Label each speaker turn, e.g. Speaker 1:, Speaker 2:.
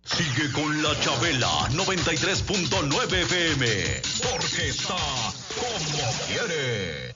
Speaker 1: Sigue con la Chabela 93.9 FM, porque está como quiere.